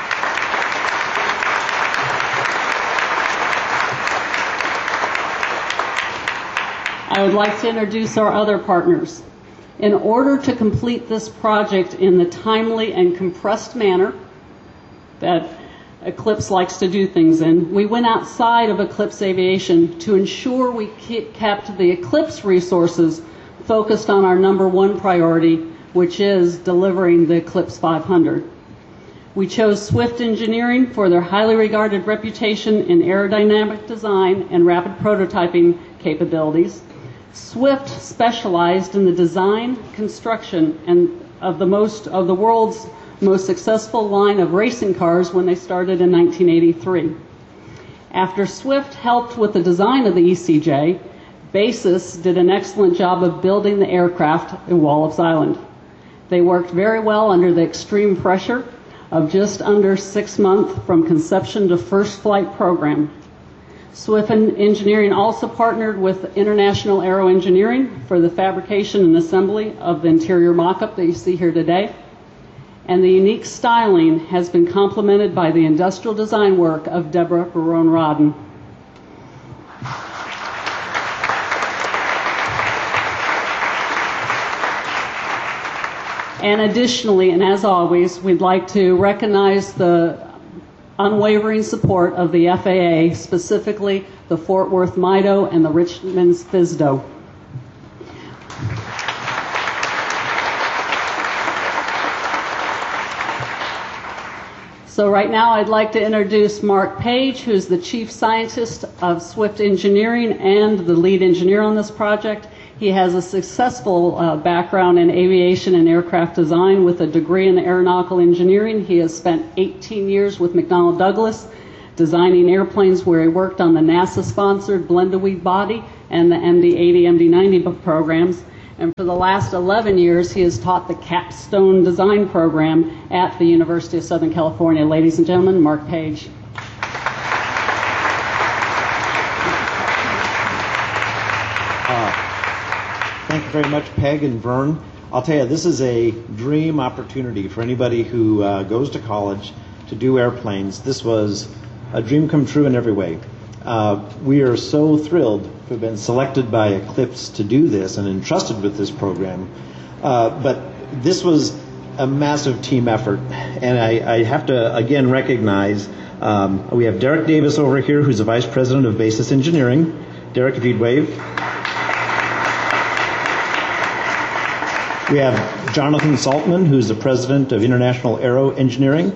I would like to introduce our other partners. In order to complete this project in the timely and compressed manner that Eclipse likes to do things in, we went outside of Eclipse Aviation to ensure we kept the Eclipse resources focused on our number one priority, which is delivering the Eclipse 500. We chose Swift Engineering for their highly regarded reputation in aerodynamic design and rapid prototyping capabilities. Swift specialized in the design, construction, and of the world's most successful line of racing cars when they started in 1983. After Swift helped with the design of the ECJ, Basis did an excellent job of building the aircraft in Wallops Island. They worked very well under the extreme pressure of just under 6 months from conception to first flight program. Swift Engineering also partnered with International Aero Engineering for the fabrication and assembly of the interior mock-up that you see here today. And the unique styling has been complemented by the industrial design work of Deborah Barone-Rodden. And additionally, and as always, we'd like to recognize the unwavering support of the FAA, specifically the Fort Worth MIDO and the Richmond FSDO. So right now I'd like to introduce Mark Page, who's the Chief Scientist of Swift Engineering and the lead engineer on this project. He has a successful background in aviation and aircraft design with a degree in aeronautical engineering. He has spent 18 years with McDonnell Douglas designing airplanes, where he worked on the NASA-sponsored Blend-a-Weed body and the MD-80, MD-90 programs. And for the last 11 years, he has taught the Capstone Design Program at the University of Southern California. Ladies and gentlemen, Mark Page. Thank you very much, Peg and Vern. I'll tell you, this is a dream opportunity for anybody who goes to college to do airplanes. This was a dream come true in every way. We are so thrilled to have been selected by Eclipse to do this and entrusted with this program. But this was a massive team effort, and I have to again recognize we have Derek Davis over here, who's the Vice President of Basis Engineering. Derek, if you'd wave. We have Jonathan Saltman, who's the President of International Aero Engineering.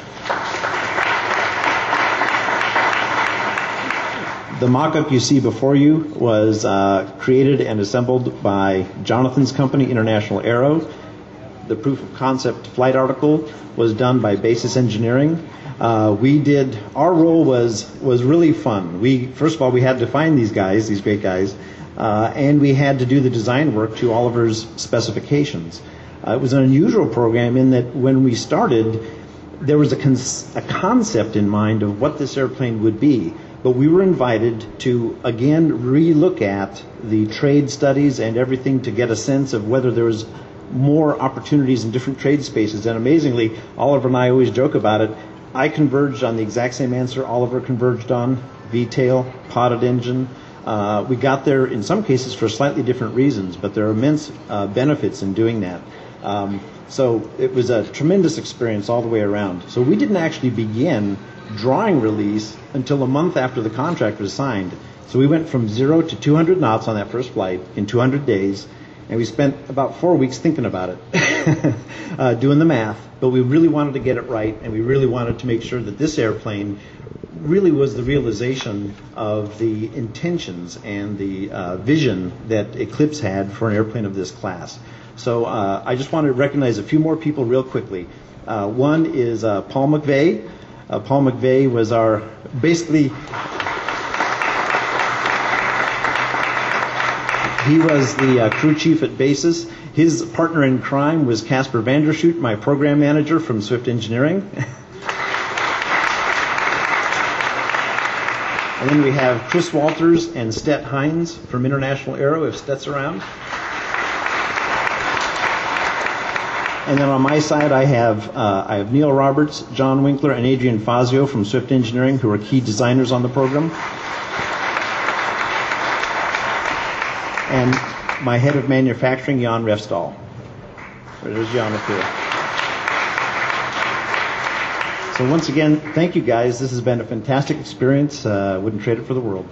The mock-up you see before you was created and assembled by Jonathan's company, International Aero. The proof of concept flight article was done by Basis Engineering. Our role was really fun. First of all, we had to find these guys, these great guys, and we had to do the design work to Oliver's specifications. It was an unusual program in that when we started, there was a concept in mind of what this airplane would be, but we were invited to, again, re-look at the trade studies and everything to get a sense of whether there was more opportunities in different trade spaces. And amazingly, Oliver and I always joke about it. I converged on the exact same answer Oliver converged on: V-tail, potted engine. We got there in some cases for slightly different reasons, but there are immense benefits in doing that. So it was a tremendous experience all the way around. So we didn't actually begin drawing release until a month after the contract was signed. So we went from 0 to 200 knots on that first flight in 200 days, and we spent about 4 weeks thinking about it, doing the math. But we really wanted to get it right, and we really wanted to make sure that this airplane really was the realization of the intentions and the vision that Eclipse had for an airplane of this class. So I just want to recognize a few more people real quickly. One is Paul McVeigh. Paul McVeigh was he was the crew chief at Basis. His partner in crime was Casper Vandershoot, my program manager from Swift Engineering. And then we have Chris Walters and Stet Hines from International Aero, if Stet's around. And then on my side, I have Neil Roberts, John Winkler, and Adrian Fazio from Swift Engineering, who are key designers on the program. And my head of manufacturing, Jan Refstal. There's Jan up here. So once again, thank you guys. This has been a fantastic experience. Wouldn't trade it for the world.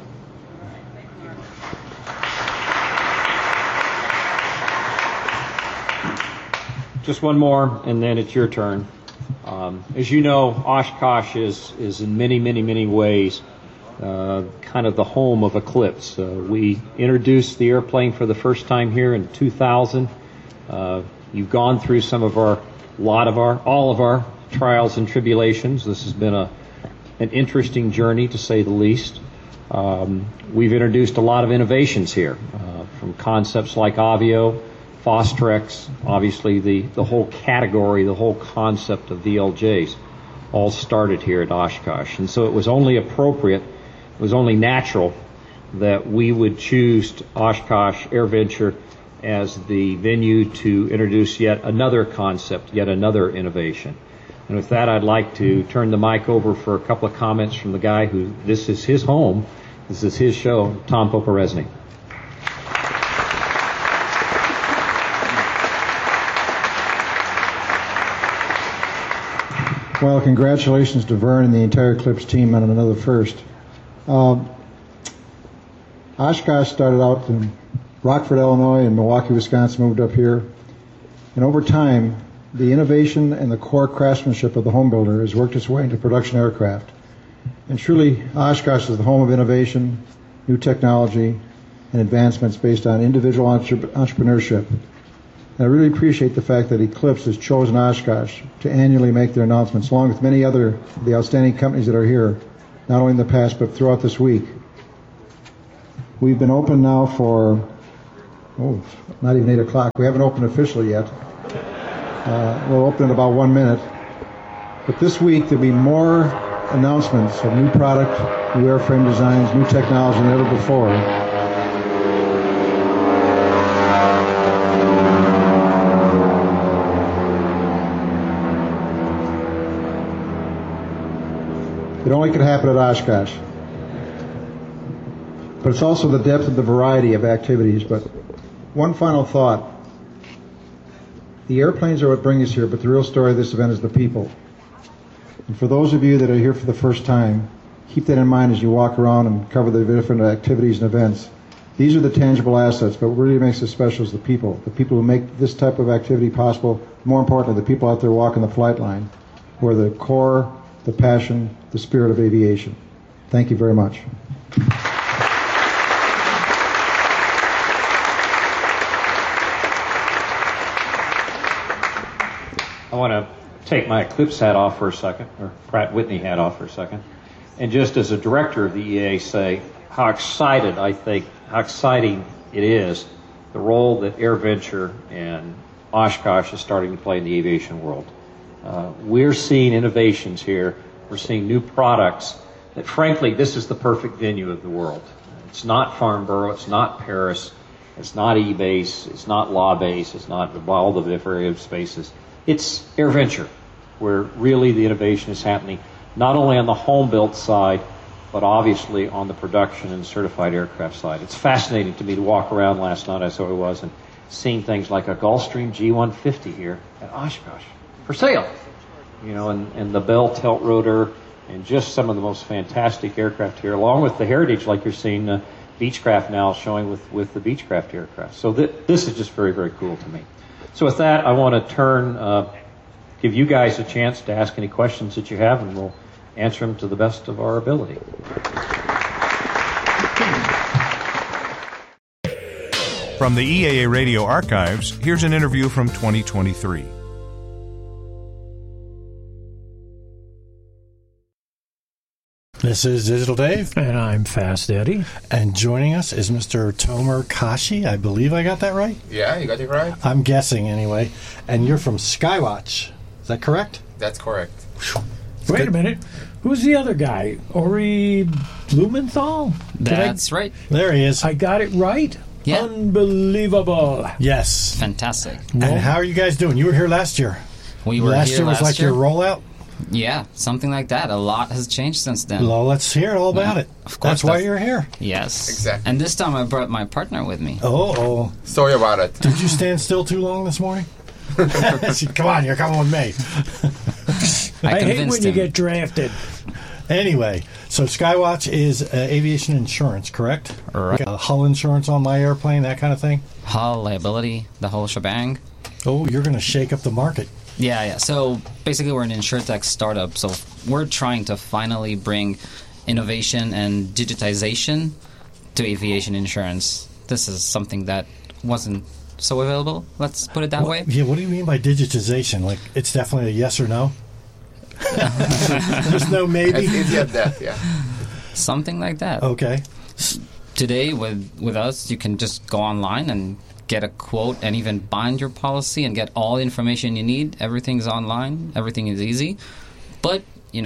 Just one more, and then it's your turn. As you know, Oshkosh is in many, many, many ways kind of the home of Eclipse. We introduced the airplane for the first time here in 2000. You've gone through all of our trials and tribulations. This has been an interesting journey, to say the least. We've introduced a lot of innovations here, from concepts like Avio, Fostrex, obviously the whole category, the whole concept of VLJs all started here at Oshkosh. And so it was only appropriate it was only natural that we would choose Oshkosh AirVenture as the venue to introduce yet another concept, yet another innovation. And with that, I'd like to turn the mic over for a couple of comments from the guy who, this is his home, this is his show, Tom Poporesny. Well, congratulations to Vern and the entire Clips team on another first. Oshkosh started out in Rockford, Illinois, and Milwaukee, Wisconsin, moved up here. And over time, the innovation and the core craftsmanship of the home builder has worked its way into production aircraft. And truly, Oshkosh is the home of innovation, new technology, and advancements based on individual entrepreneurship. And I really appreciate the fact that Eclipse has chosen Oshkosh to annually make their announcements, along with many other of the outstanding companies that are here, not only in the past, but throughout this week. We've been open now for, not even 8 o'clock. We haven't opened officially yet. We'll open in about 1 minute. But this week there'll be more announcements of new product, new airframe designs, new technology than ever before. It only could happen at Oshkosh. But it's also the depth of the variety of activities. But one final thought. The airplanes are what bring us here, but the real story of this event is the people. And for those of you that are here for the first time, keep that in mind as you walk around and cover the different activities and events. These are the tangible assets, but what really makes us special is the people who make this type of activity possible. More importantly, the people out there walking the flight line, who are the core, the passion, the spirit of aviation. Thank you very much. I want to take my Eclipse hat off for a second, or Pratt Whitney hat off for a second, and just as a director of the EAA say how exciting it is, the role that AirVenture and Oshkosh is starting to play in the aviation world. We're seeing innovations here. We're seeing new products that, frankly, this is the perfect venue of the world. It's not Farnborough. It's not Paris. It's not E-Base. It's not Law Base. It's not all the different spaces. It's AirVenture, where really the innovation is happening, not only on the home-built side, but obviously on the production and certified aircraft side. It's fascinating to me to walk around last night, I saw it was, and seeing things like a Gulfstream G150 here at Oshkosh for sale. You know, and the Bell Tiltrotor, and just some of the most fantastic aircraft here, along with the heritage, like you're seeing Beechcraft now showing with the Beechcraft aircraft. So this is just very, very cool to me. So with that, I want to give you guys a chance to ask any questions that you have, and we'll answer them to the best of our ability. From the EAA Radio archives, here's an interview from 2023. This is Digital Dave. And I'm Fast Eddie. And joining us is Mr. Tomer Kashi. I believe I got that right? Yeah, you got it right. I'm guessing, anyway. And you're from Skywatch. Is that correct? That's correct. Wait a minute. Who's the other guy? Ori Blumenthal? That's right. There he is. I got it right? Yeah. Unbelievable. Yes. Fantastic. And how are you guys doing? You were here last year. We were last here year. Was last like year. your rollout? Yeah, something like that. A lot has changed since then. Well, let's hear all about it. Of course. That's why you're here. Yes. Exactly. And this time I brought my partner with me. Oh. Sorry about it. Did you stand still too long this morning? Come on, you're coming with me. I hate when you get drafted. Anyway, so Skywatch is aviation insurance, correct? Right. Hull insurance on my airplane, that kind of thing? Hull, liability, the whole shebang. Oh, you're going to shake up the market. Yeah. So basically we're an insurtech startup. So we're trying to finally bring innovation and digitization to aviation insurance. This is something that wasn't so available, let's put it that way. Yeah, what do you mean by digitization? Like, it's definitely a yes or no? There's no maybe? It's easy at that, yeah. Something like that. Okay. Today, with us, you can just go online and get a quote and even bind your policy and get all the information you need. Everything's online. Everything is easy. But,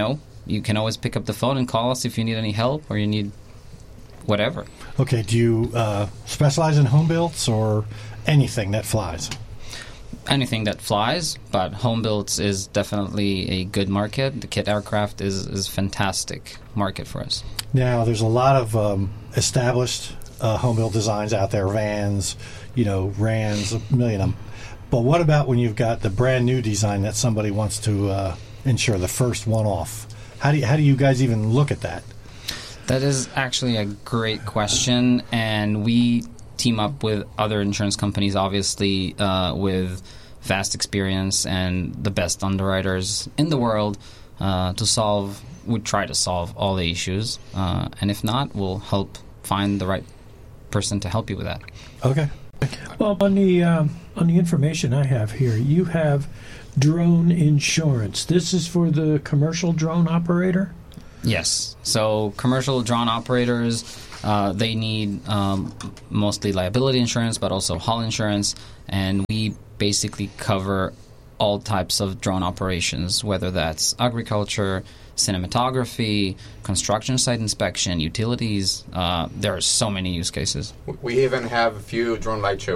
you can always pick up the phone and call us if you need any help or you need whatever. Okay, do you specialize in home builds or anything that flies? Anything that flies, but home builds is definitely a good market. The kit aircraft is fantastic market for us. Now, there's a lot of established home build designs out there, vans, Rans, a million of them. But what about when you've got the brand new design that somebody wants to insure, the first one off? How do you guys even look at that? That is actually a great question, and we team up with other insurance companies, obviously, with vast experience and the best underwriters in the world we try to solve all the issues. And if not, we'll help find the right person to help you with that. Okay. Well, on the information I have here, you have drone insurance. This is for the commercial drone operator? Yes. So commercial drone operators, they need mostly liability insurance, but also hull insurance, and we basically cover all types of drone operations, whether that's agriculture, cinematography, construction site inspection, utilities. There are so many use cases. We even have a few drone light shows